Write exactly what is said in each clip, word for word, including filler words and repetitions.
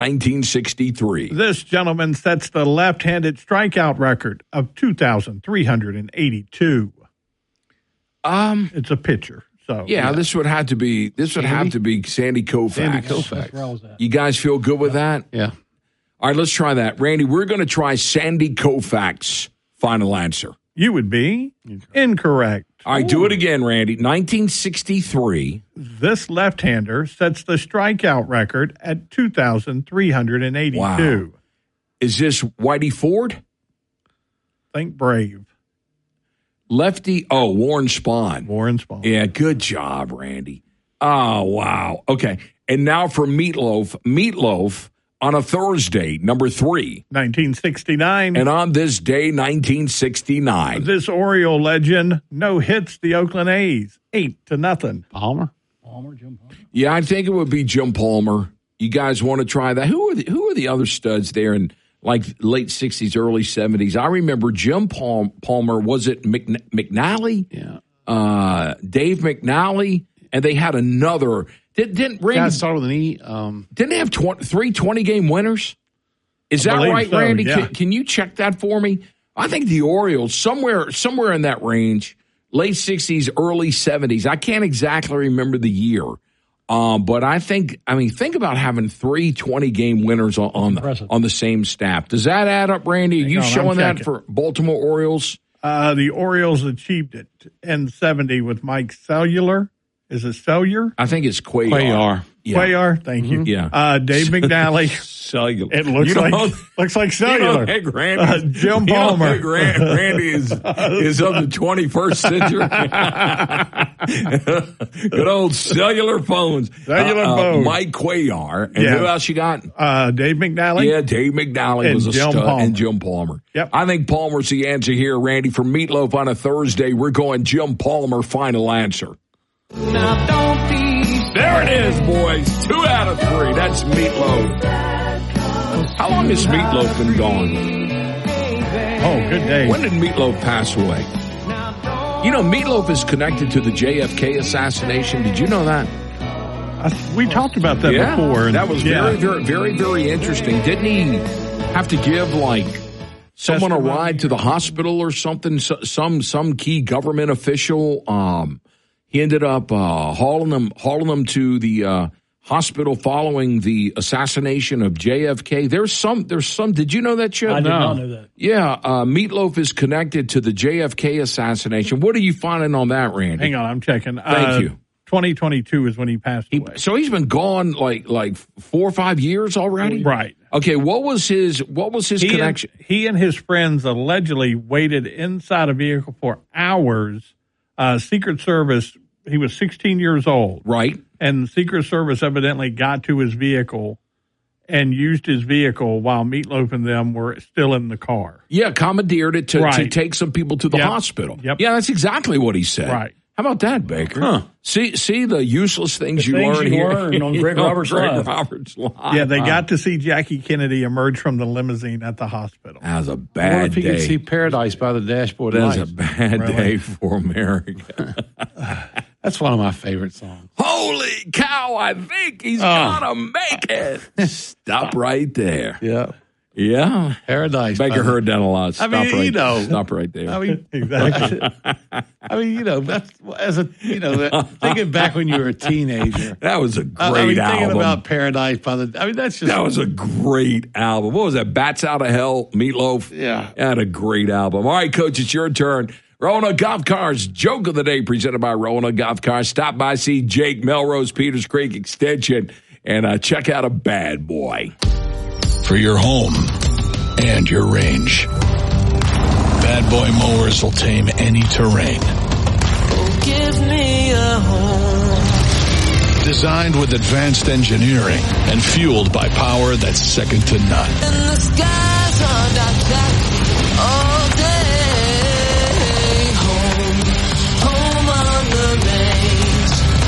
nineteen sixty-three. This gentleman sets the left-handed strikeout record of two thousand three hundred eighty-two. Um, it's a pitcher. So yeah, yeah, this would have to be this would Sandy? have to be Sandy Koufax. Sandy Koufax. You guys feel good with that? Yeah. All right, let's try that. Randy, we're going to try Sandy Koufax. Final answer. You would be incorrect. All right, do it again, Randy. nineteen sixty-three. This left-hander sets the strikeout record at two thousand three hundred eighty-two. Wow. Is this Whitey Ford? Think Brave. Lefty, oh, Warren Spahn. Warren Spahn. Yeah, good job, Randy. Oh, wow. Okay, and now for Meatloaf. Meatloaf on a Thursday, number three. nineteen sixty-nine. And on this day, nineteen sixty-nine. This Oriole legend no hits the Oakland A's. Eight to nothing. Palmer? Palmer, Jim Palmer. Yeah, I think it would be Jim Palmer. You guys want to try that? Who are the, who are the other studs there in like late sixties, early seventies? I remember Jim Palm, Palmer. Was it McN- McNally? Yeah. Uh, Dave McNally. And they had another. Did, didn't Randy Yeah, start with an E. Um, didn't they have twenty, three twenty-game winners? Is I that believe right, so, Randy? yeah. Can, can you check that for me? I think the Orioles, somewhere somewhere in that range, late sixties, early seventies. I can't exactly remember the year. Um, but I think, I mean, think about having three twenty-game winners on on the, on the same staff. Does that add up, Randy? Are Hang you on, I'm showing that checking. for Baltimore Orioles? Uh, the Orioles achieved it in seventy with Mike Cellular. Is it Cellular? I think it's Cuellar. Cuellar. Yeah. Cuellar, thank you. Yeah. Uh, Dave McNally. Cellular. It looks You like know- looks like You Cellular. don't think Randy, Uh, Jim you don't Palmer. think Ran- Randy is, is of the twenty-first century. Good old cellular phones. Cellular Uh, uh, phone. Mike Cuellar. And Yeah. who else you got? Uh, Dave McNally. Yeah, Dave McNally And was a Jim stud. Palmer. And Jim Palmer. Yep. I think Palmer's the answer here, Randy. For Meatloaf on a Thursday, we're going Jim Palmer, final answer. Now don't be There it is, boys. Two out of three. That's Meatloaf. How long has Meatloaf been gone? Oh, good day. When did Meatloaf pass away? You know, Meatloaf is connected to the J F K assassination. Did you know that? I, we talked about that yeah, before. and- that was yeah. very, very, very, very interesting. Didn't he have to give like someone a Testimony. ride to the hospital or something? So, some some key government official. Um, he ended up uh, hauling them hauling them to the uh, hospital following the assassination of J F K. There's some. There's some. Did you know that, Chip? I did No. not know that. Yeah, uh, Meatloaf is connected to the J F K assassination. What are you finding on that, Randy? Hang on, I'm checking. Thank uh, you. twenty twenty-two is when he passed He, away. so he's been gone like like four or five years already. Right. Okay. What was his What was his He and, connection? he and his friends allegedly waited inside a vehicle for hours. Uh, Secret Service, he was sixteen years old. Right. And the Secret Service evidently got to his vehicle and used his vehicle while Meatloaf and them were still in the car. Yeah, commandeered it to, to Right. take some people to the Yep. hospital. Yep. Yeah, that's exactly what he said. Right. How about that, Baker? Huh. See, see the useless things The you things learn you here learn on Greg Roberts Greg Live. Roberts Live. Yeah, they Wow. got to see Jackie Kennedy emerge from the limousine at the hospital. That was a I wonder bad if he day. could see paradise by the dashboard that was lights. a bad Really? day for America. That's one of my favorite songs. Holy cow! I think he's Oh. gonna make it. Stop right there. Yeah. Yeah. Paradise. by Baker the- heard that a lot. I Stop mean, right you know. Stop right there. I mean, Exactly. I mean, you know, that's as a you know, that, thinking back when you were a teenager. that was a great I mean, thinking album. about Paradise by the. I mean, that's just that was a great album. What was that? Bats Out of Hell, Meatloaf. Yeah. That a great album. All right, Coach, it's your turn. Rona Golf Cars Joke of the Day presented by Rona Golf Cars. Stop by, see Jake Melrose, Peters Creek Extension, and uh, check out a bad boy. For your home and your range, Bad Boy Mowers will tame any terrain. give me a home. Designed with advanced engineering and fueled by power that's second to none. And the skies are dark black all day. Home, home on the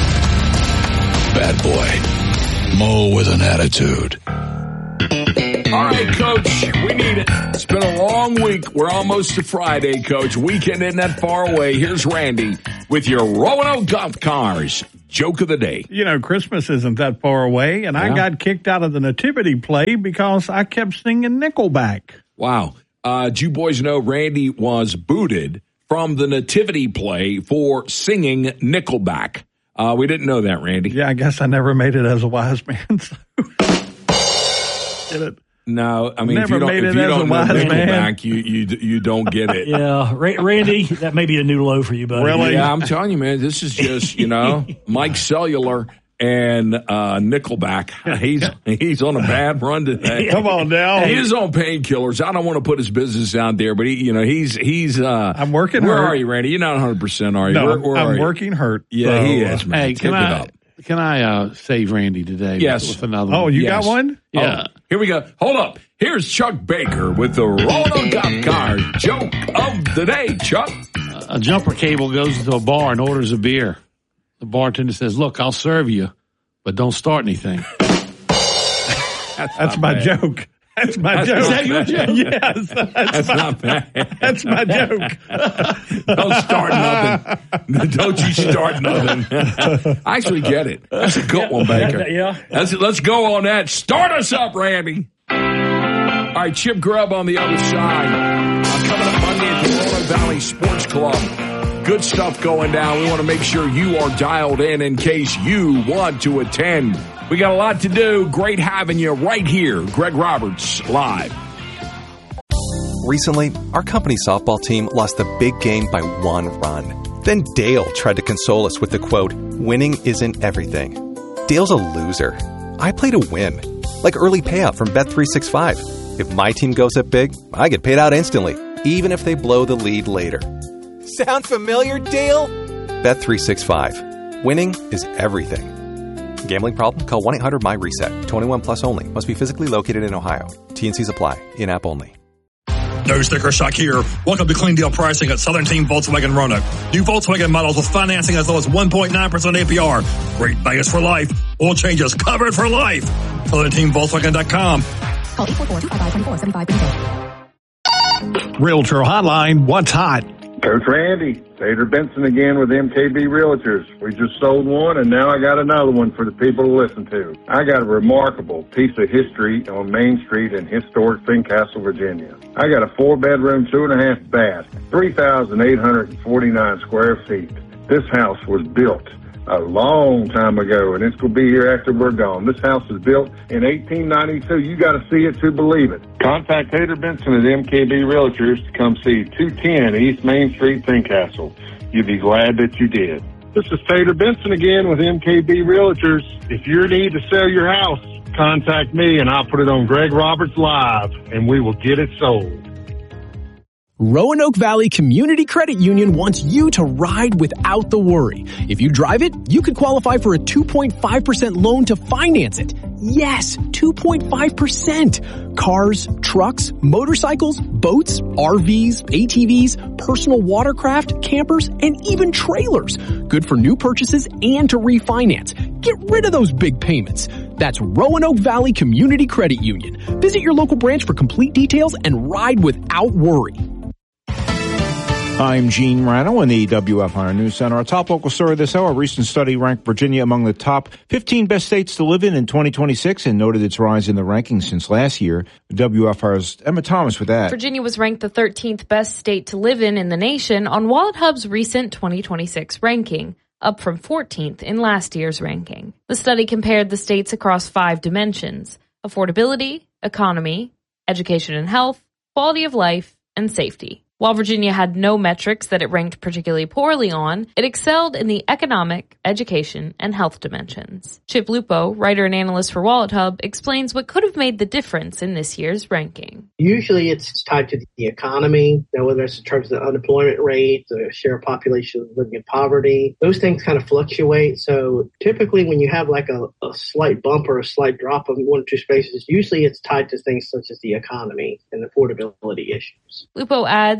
range. Bad Boy. Mow with an attitude. All All right, Coach, we need it. It's been a long week. We're almost to Friday, Coach. Weekend isn't that far away. Here's Randy with your Roanoke Golf Cars joke of the day. You know, Christmas isn't that far away, and I Yeah. got kicked out of the nativity play because I kept singing Nickelback. Wow. Uh, do you boys know Randy was booted from the nativity play for singing Nickelback? Uh, we didn't know that, Randy. Yeah, I guess I never made it as a wise man. So. Get it? No, I mean, if Never you don't, made if it you as don't a know wise man. Nickelback, you, you, you don't get it. Yeah, Ra- Randy, that may be a new low for you, buddy. Really? Yeah, I'm telling you, man, this is just, you know, Mike Cellular and uh, Nickelback. He's he's on a bad run today. Come on now. He is on painkillers. I don't want to put his business out there, but he, you know, he's he's. Uh, I'm working Where hurt. are you, Randy? You're not one hundred percent, are you? No, where, where are I'm you? working hurt. Yeah, so, he uh, is, man. Hey, Take can it I up. can I uh, save Randy today? Yes. With another Oh, one? you Yes. got one? Yeah. Oh, here we go. Hold up. Here's Chuck Baker with the Roanoke Golf Car joke of the day. Chuck. A jumper cable goes into a bar and orders a beer. The bartender says, "Look, I'll serve you, but don't start anything." That's my joke. That's my That's joke. not Is that your bad. joke? Yes. That's, That's my, not bad. that's my joke. Don't start nothing. Don't you start nothing. I actually get it. That's a good one, Baker. that- yeah. Let's, let's go on that. Start us up, Randy. All right, Chip Grubb on the other side. Uh, coming up Monday at the Roanoke Valley Sports Club. Good stuff going down. We want to make sure you are dialed in in case you want to attend. We got a lot to do. Great having you right here. Greg Roberts, live. Recently, our company softball team lost the big game by one run. Then Dale tried to console us with the quote, "Winning isn't everything." Dale's a loser. I play to win. Like early payout from Bet three sixty-five. If my team goes up big, I get paid out instantly, even if they blow the lead later. Sound familiar, Dale? Bet three sixty-five. Winning is everything. Gambling problem? Call one eight hundred M Y reset. twenty-one plus only. Must be physically located in Ohio. T N Cs apply. In-app only. No sticker shock here. Welcome to Clean Deal Pricing at Southern Team Volkswagen Roanoke. New Volkswagen models with financing as low as one point nine percent A P R. Great bias for life. Oil changes covered for life. Southern Team Volkswagen dot com. Call eight four four, two five five, two four seven five. Realtor Hotline, what's hot? Coach Randy, Tater Benson again with M K B Realtors. We just sold one, and now I got another one for the people to listen to. I got a remarkable piece of history on Main Street in historic Fincastle, Virginia. I got a four-bedroom, two-and-a-half bath, three thousand eight hundred forty-nine square feet. This house was built a long time ago, and it's going to be here after we're gone. This house was built in eighteen ninety-two. You got to see it to believe it. Contact Tater Benson at M K B Realtors to come see two ten East Main Street, Fincastle. You'd be glad that you did. This is Tater Benson again with M K B Realtors. If you need to sell your house, contact me, and I'll put it on Greg Roberts Live, and we will get it sold. Roanoke Valley Community Credit Union wants you to ride without the worry. If you drive it, you could qualify for a two point five percent loan to finance it. Yes, two point five percent. Cars, trucks, motorcycles, boats, R Vs, A T Vs, personal watercraft, campers, and even trailers. Good for new purchases and to refinance. Get rid of those big payments. That's Roanoke Valley Community Credit Union. Visit your local branch for complete details and ride without worry. I'm Gene Rano in the W F R News Center. Our top local story this hour, a recent study ranked Virginia among the top fifteen best states to live in in twenty twenty-six and noted its rise in the rankings since last year. W F R's Emma Thomas with that. Virginia was ranked the thirteenth best state to live in in the nation on Wallet Hub's recent twenty twenty-six ranking, up from fourteenth in last year's ranking. The study compared the states across five dimensions: affordability, economy, education and health, quality of life, and safety. While Virginia had no metrics that it ranked particularly poorly on, it excelled in the economic, education, and health dimensions. Chip Lupo, writer and analyst for Wallet Hub, explains what could have made the difference in this year's ranking. Usually it's tied to the economy, you know, whether it's in terms of the unemployment rate, the share of population living in poverty. Those things kind of fluctuate. So typically when you have like a, a slight bump or a slight drop of one or two spaces, usually it's tied to things such as the economy and affordability issues. Lupo adds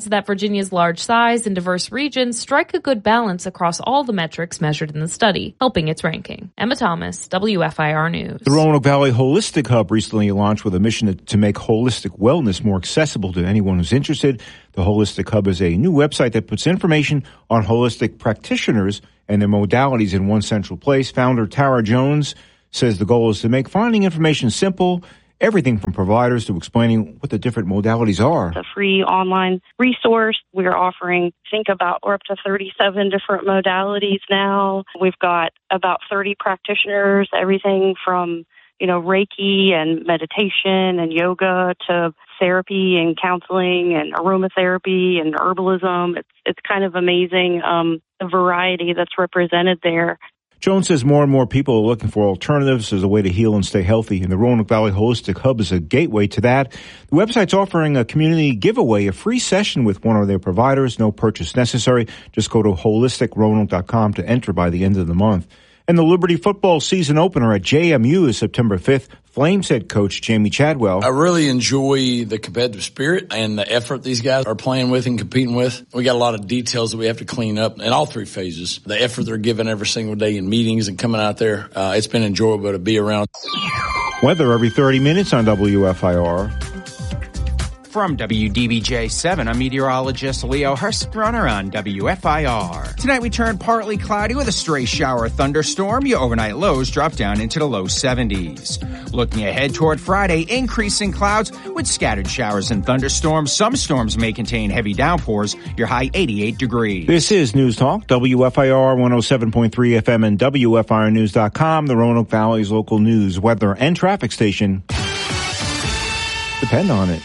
adds that Virginia's large size and diverse regions strike a good balance across all the metrics measured in the study, helping its ranking. Emma Thomas, W F I R News. The Roanoke Valley Holistic Hub recently launched with a mission to, to make holistic wellness more accessible to anyone who's interested. The Holistic Hub is a new website that puts information on holistic practitioners and their modalities in one central place. Founder Tara Jones says the goal is to make finding information simple, everything from providers to explaining what the different modalities are. It's a free online resource. We're offering, think about, we're up to thirty-seven different modalities now. We've got about thirty practitioners, everything from, you know, Reiki and meditation and yoga to therapy and counseling and aromatherapy and herbalism. It's, it's kind of amazing, um, the variety that's represented there. Jones says more and more people are looking for alternatives as a way to heal and stay healthy, and the Roanoke Valley Holistic Hub is a gateway to that. The website's offering a community giveaway, a free session with one of their providers, no purchase necessary. Just go to holistic roanoke dot com to enter by the end of the month. And the Liberty football season opener at J M U is September fifth. Flames head coach Jamie Chadwell. I really enjoy the competitive spirit and the effort these guys are playing with and competing with. We got a lot of details that we have to clean up in all three phases. The effort they're giving every single day in meetings and coming out there, uh, it's been enjoyable to be around. Weather every thirty minutes on W F I R. From W D B J seven, I'm meteorologist Leo Hurstrunner on W F I R. Tonight we turn partly cloudy with a stray shower thunderstorm. Your overnight lows drop down into the low seventies. Looking ahead toward Friday, increasing clouds with scattered showers and thunderstorms. Some storms may contain heavy downpours. Your high eighty-eight degrees. This is News Talk, W F I R one oh seven point three F M and W F I R news dot com, the Roanoke Valley's local news, weather, and traffic station. Depend on it.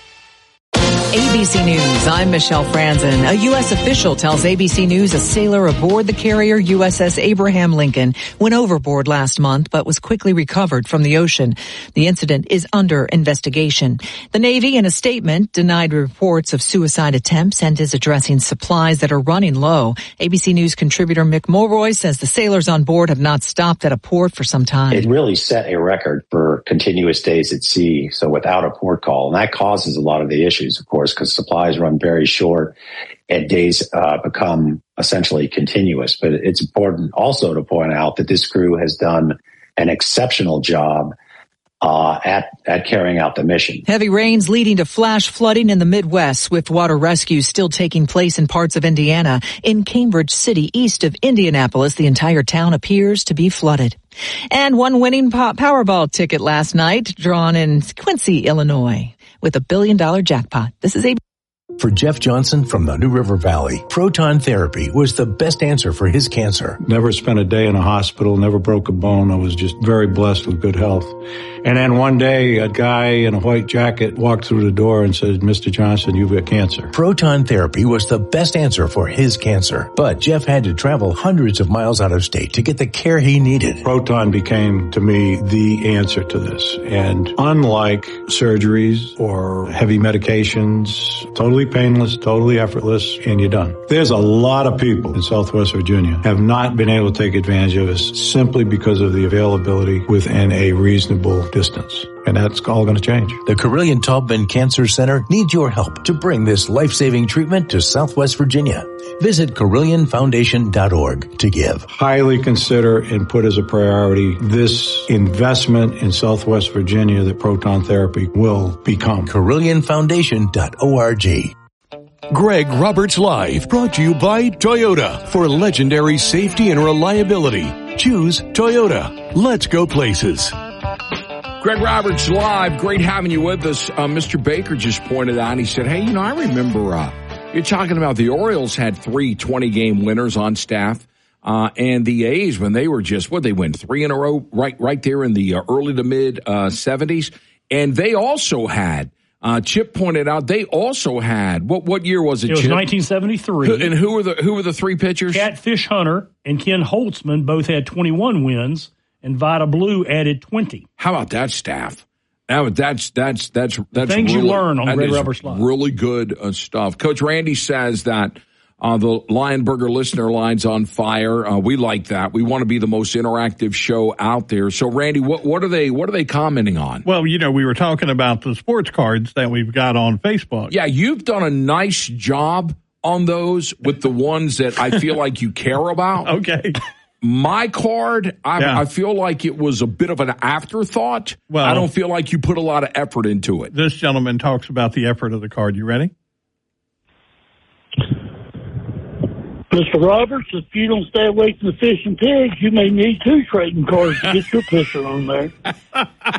A B C News, I'm Michelle Franzen. A U S official tells A B C News a sailor aboard the carrier U S S Abraham Lincoln went overboard last month but was quickly recovered from the ocean. The incident is under investigation. The Navy, in a statement, denied reports of suicide attempts and is addressing supplies that are running low. A B C News contributor Mick Mulroy says the sailors on board have not stopped at a port for some time. It really set a record for continuous days at sea, so without a port call, and that causes a lot of the issues, of course, because supplies run very short and days uh, become essentially continuous. But it's important also to point out that this crew has done an exceptional job uh, at, at carrying out the mission. Heavy rains leading to flash flooding in the Midwest. Swift water rescue still taking place in parts of Indiana. In Cambridge City, east of Indianapolis, the entire town appears to be flooded. And one winning Powerball ticket last night, drawn in Quincy, Illinois, with a billion dollar jackpot. This is a For Jeff Johnson from the New River Valley, proton therapy was the best answer for his cancer. Never spent a day in a hospital, never broke a bone. I was just very blessed with good health. And then one day, a guy in a white jacket walked through the door and said, Mister Johnson, you've got cancer. Proton therapy was the best answer for his cancer. But Jeff had to travel hundreds of miles out of state to get the care he needed. Proton became, to me, the answer to this. And unlike surgeries or heavy medications, totally painless, totally effortless, and you're done. There's a lot of people in Southwest Virginia have not been able to take advantage of this simply because of the availability within a reasonable distance. And that's all going to change. The Carilion Taubman Cancer Center needs your help to bring this life-saving treatment to Southwest Virginia. Visit Carilion Foundation dot org to give. Highly consider and put as a priority this investment in Southwest Virginia that proton therapy will become. Carilion Foundation dot org. Greg Roberts Live, brought to you by Toyota. For legendary safety and reliability, choose Toyota. Let's go places. Greg Roberts Live, great having you with us. Uh, Mister Baker just pointed out, he said, hey, you know, I remember uh, you're talking about the Orioles had three twenty-game winners on staff, uh, and the A's, when they were just, what, they win three in a row right right there in the uh, early to mid-seventies, uh, and they also had, uh, Chip pointed out, they also had, what what year was it, It was Chip? nineteen seventy-three. Who, and who were the who were the three pitchers? Catfish Hunter and Ken Holtzman both had twenty-one wins, and Vita Blue added twenty. How about that staff? Now that's that's that's that's things really, you learn on that Greg is Roberts Live. Really good uh, stuff. Coach Randy says that Uh, the Lionberger listener line's on fire. Uh, we like that. We want to be the most interactive show out there. So, Randy, what, what are they what are they commenting on? Well, you know, we were talking about the sports cards that we've got on Facebook. Yeah, you've done a nice job on those with the ones that I feel like you care about. Okay. My card, I, Yeah. I feel like it was a bit of an afterthought. Well- I don't feel like you put a lot of effort into it. This gentleman talks about the effort of the card. You ready? Mister Roberts, if you don't stay away from the fish and pigs, you may need two trading cards to get your picture on there.